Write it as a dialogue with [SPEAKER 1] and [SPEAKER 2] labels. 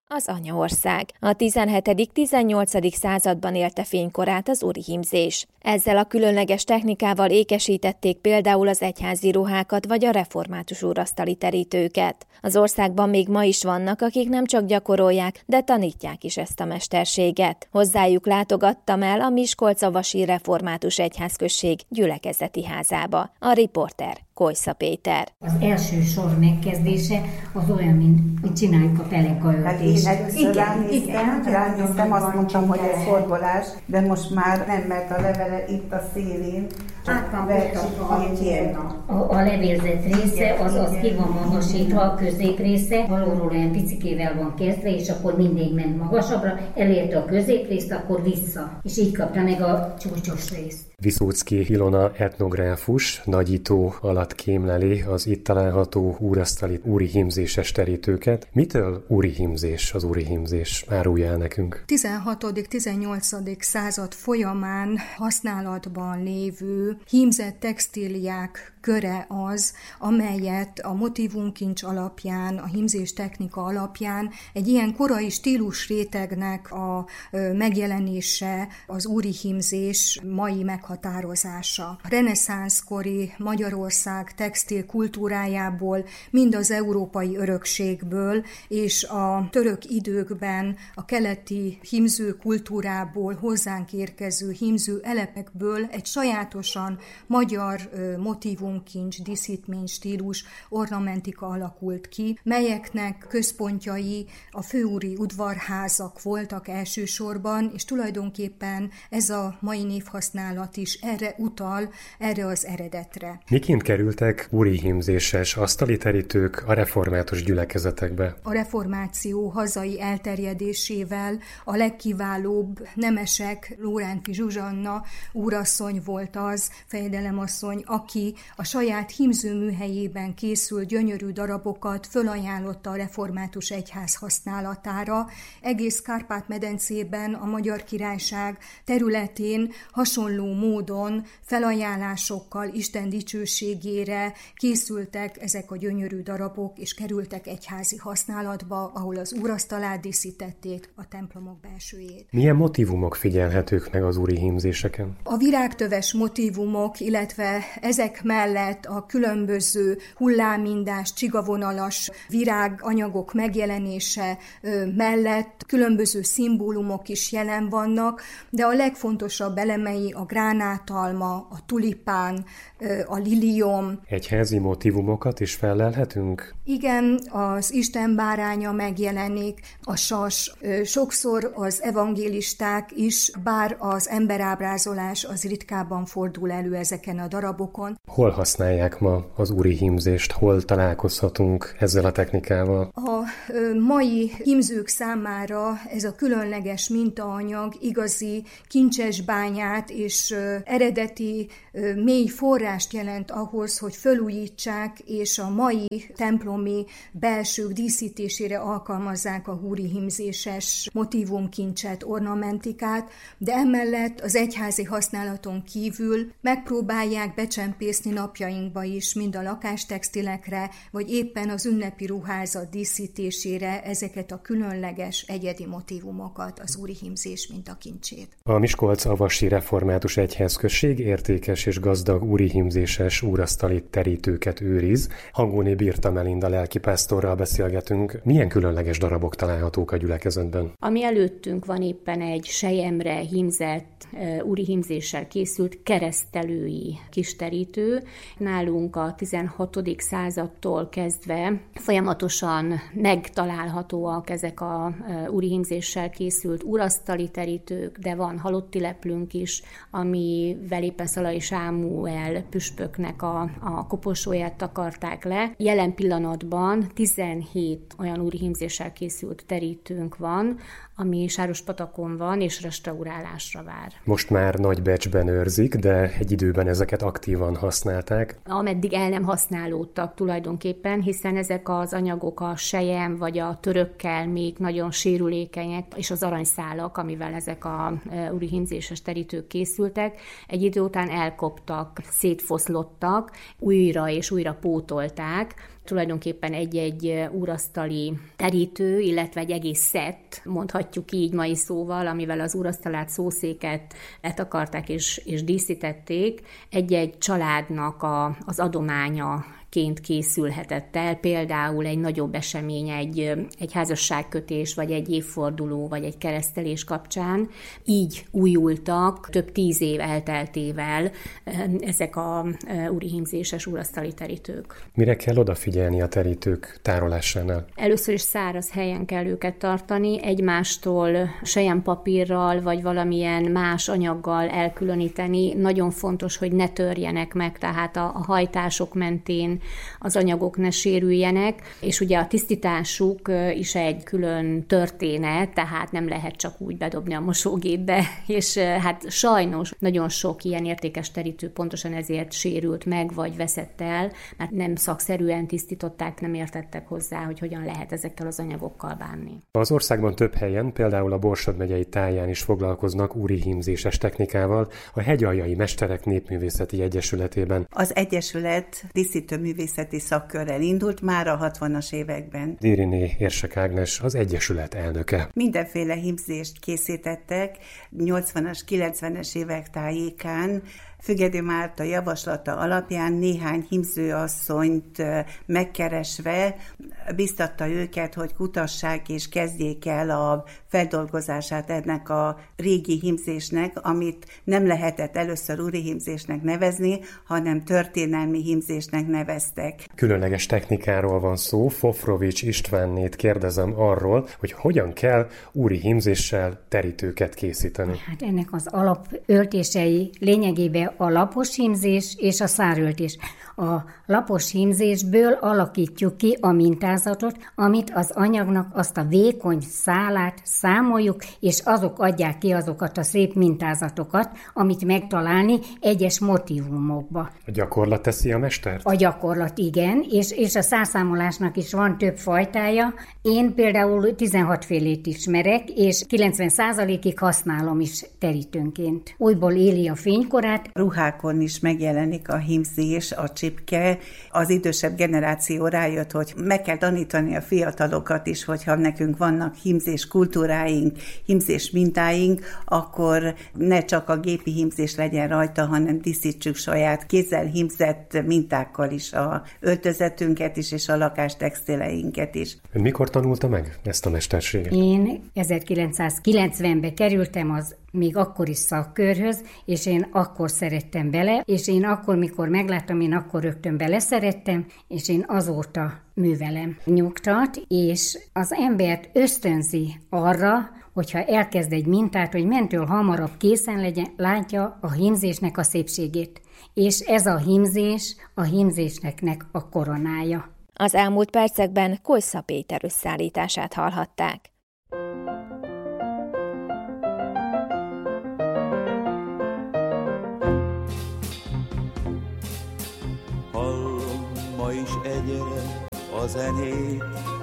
[SPEAKER 1] az anyaország. A 17.-18. században élte fénykorát az urihímzés. Ezzel a különleges technikával ékesítették például az egyházi ruhákat vagy a református úrasztali terítőket. Az országban még ma is vannak, akik nem csak gyakorolják, de tanítják is ezt a mesterséget. Hozzájuk látogattam el a Miskolcavasi Református Egyházközség gyülekezeti házába. A riporter Kojsza Péter.
[SPEAKER 2] Az első sor megkezdése az olyan, mint hogy csináljuk a pelekaöntést.
[SPEAKER 3] Hát én először ránéztem, azt mondtam, hogy ez hordolás, de most már nem, mert a levele itt a szélén.
[SPEAKER 2] A levélzett része, az ki van magasítva, a középrésze, alulról olyan picikével van kezdve, és akkor mindig ment magasabbra, elérte a középrészt, akkor vissza, és így kapta meg a csúcsos részt.
[SPEAKER 4] Viszóczky Ilona etnográfus nagyító alatt kémleli az itt található úrasztali úrihímzéses terítőket. Mitől úrihímzés az úrihímzés? Árulja el nekünk.
[SPEAKER 5] 16.-18. század folyamán használatban lévő hímzett textíliák köre az, amelyet a motívumkincs alapján, a hímzés technika alapján egy ilyen korai stílusrétegnek a megjelenése, az úrihímzés mai meghatározása. A reneszánszkori Magyarország textil kultúrájából, mind az európai örökségből és a török időkben a keleti hímző kultúrából hozzánk érkező hímző elepekből egy sajátosan magyar motívumkincs, díszítmény stílus, ornamentika alakult ki, melyeknek központjai a főúri udvarházak voltak elsősorban, és tulajdonképpen ez a mai névhasználat is erre utal, erre az eredetre.
[SPEAKER 4] Miként kerültek úrihímzéses asztali terítők a református gyülekezetekbe?
[SPEAKER 5] A reformáció hazai elterjedésével a legkiválóbb nemesek, Lóránti Zsuzsanna úrasszony volt az, fejedelemasszony, aki a saját hímzőműhelyében készült gyönyörű darabokat fölajánlotta a református egyház használatára. Egész Kárpát-medencében, a Magyar Királyság területén hasonló módon felajánlásokkal Isten dicsőségére készültek ezek a gyönyörű darabok, és kerültek egyházi használatba, ahol az úrasztalát díszítették, a templomok belsőjét.
[SPEAKER 4] Milyen motívumok figyelhetők meg az úrihímzéseken?
[SPEAKER 5] A virágtöves motívumok, illetve ezek mellett a különböző hullámindás, csigavonalas viráganyagok megjelenése mellett különböző szimbólumok is jelen vannak, de a legfontosabb elemei a gránátalma, a tulipán, a lilium.
[SPEAKER 4] Egyházi motívumokat is fellelhetünk?
[SPEAKER 5] Igen, az Isten báránya megjelenik, a sas. Sokszor az evangélisták is, bár az emberábrázolás az ritkában fordul elő ezeken a darabokon.
[SPEAKER 4] Hol használják ma az úrihímzést? Hol találkozhatunk ezzel a technikával?
[SPEAKER 5] A mai hímzők számára ez a különleges mintaanyag igazi kincses bányát és eredeti mély forrást jelent ahhoz, hogy felújítsák, és a mai templomi belsők díszítésére alkalmazzák a úrihímzéses motívumkincset, ornamentikát, de emellett az egyházi használaton kívül megpróbálják becsempészni napjainkba is, mind a lakástextilekre, vagy éppen az ünnepi ruházat díszítésére ezeket a különleges egyedi motívumokat, az úrihímzés mintakincsét.
[SPEAKER 4] A Miskolcavasi Református Egyházközség értékes és gazdag úrihímzéses úrasztali terítőket őriz. Hangóné Birta Melinda lelkipásztorral beszélgetünk. Milyen különleges darabok találhatók a gyülekezetben?
[SPEAKER 6] Ami előttünk van éppen egy selyemre hímzett, úrihímzéssel készült keresztelői kis terítő. Nálunk a 16. századtól kezdve folyamatosan megtalálhatóak ezek a úrihímzéssel készült úrasztali terítők, de van halotti leplőnk is, ami éppen Szalai Sámuel püspöknek a koporsóját takarták le. Jelen pillanatban 17 olyan úrihímzéssel készült terítőnk van, ami Sárospatakon van, és restaurálásra vár.
[SPEAKER 4] Most már Nagybecsben őrzik, de egy időben ezeket aktívan használták.
[SPEAKER 6] Ameddig el nem használódtak tulajdonképpen, hiszen ezek az anyagok, a sejem, fejem vagy a törökkel még nagyon sérülékenyek, és az aranyszálak, amivel ezek a úri hímzéses terítők készültek, egy idő után elkoptak, szétfoszlottak, újra és újra pótolták. Tulajdonképpen egy úrasztali terítő, illetve egy egész szett, mondhatjuk így mai szóval, amivel az úrasztalát, szószéket letakarták és díszítették, egy-egy családnak az adományaként készülhetett el, például egy nagyobb esemény, egy házasságkötés, vagy egy évforduló, vagy egy keresztelés kapcsán. Így újultak több 10 év elteltével ezek a úri hímzéses úrasztali terítők.
[SPEAKER 4] Mire kell odafigyelni a terítők tárolásánál?
[SPEAKER 6] Először is száraz helyen kell őket tartani, egymástól selyempapírral, vagy valamilyen más anyaggal elkülöníteni. Nagyon fontos, hogy ne törjenek meg, tehát a hajtások mentén az anyagok ne sérüljenek, és ugye a tisztításuk is egy külön történet, tehát nem lehet csak úgy bedobni a mosógépbe, és hát sajnos nagyon sok ilyen értékes terítő pontosan ezért sérült meg, vagy veszett el, mert nem szakszerűen tisztították, nem értettek hozzá, hogy hogyan lehet ezekkel az anyagokkal bánni.
[SPEAKER 4] Az országban több helyen, például a Borsod megyei Táján is foglalkoznak úri hímzéses technikával, a Hegyaljai Mesterek Népművészeti Egyesületében.
[SPEAKER 3] Az Egyesület díszítőművészeti szakkörrel indult már a 60-as években.
[SPEAKER 4] Diriné Érsek Ágnes az Egyesület elnöke.
[SPEAKER 3] Mindenféle hímzést készítettek 80-as, 90-es évek tájékán. Függedi Márta javaslata alapján néhány hímzőasszonyt megkeresve biztatta őket, hogy kutassák és kezdjék el a feldolgozását ennek a régi hímzésnek, amit nem lehetett először úri hímzésnek nevezni, hanem történelmi hímzésnek neveztek.
[SPEAKER 4] Különleges technikáról van szó. Fofrovics Istvánnét kérdezem arról, hogy hogyan kell úri hímzéssel terítőket készíteni.
[SPEAKER 2] Hát ennek az alapöltései lényegében a lapos hímzés és a száröltés. A lapos hímzésből alakítjuk ki a mintázatot, amit az anyagnak azt a vékony szálát számoljuk, és azok adják ki azokat a szép mintázatokat, amit megtalálni egyes motívumokba.
[SPEAKER 4] A gyakorlat teszi a mestert?
[SPEAKER 2] A gyakorlat, igen, és a szárszámolásnak is van több fajtája. Én például 16 félét ismerek, és 90%-ig használom is terítőnként. Újból éli a fénykorát.
[SPEAKER 3] Ruhákon is megjelenik a hímzés, a csipke. Az idősebb generáció rájött, hogy meg kell tanítani a fiatalokat is, hogyha nekünk vannak hímzés kultúráink, hímzés mintáink, akkor ne csak a gépi hímzés legyen rajta, hanem díszítsük saját kézzel hímzett mintákkal is a öltözetünket is, és a lakástextileinket is.
[SPEAKER 4] Ön mikor tanulta meg ezt a mesterséget?
[SPEAKER 2] Én 1990-ben kerültem az még akkori szakkörhöz, és én akkor szerettem bele, és én akkor, mikor megláttam, én akkor rögtön beleszerettem, és én azóta művelem. Nyugtat, és az embert ösztönzi arra, hogyha elkezd egy mintát, hogy mentől hamarabb készen legyen, látja a hímzésnek a szépségét. És ez a hímzés a hímzésnek a koronája.
[SPEAKER 1] Az elmúlt percekben Kojsza Péter összeállítását hallhatták.
[SPEAKER 7] Hallom ma is egyre a zenét,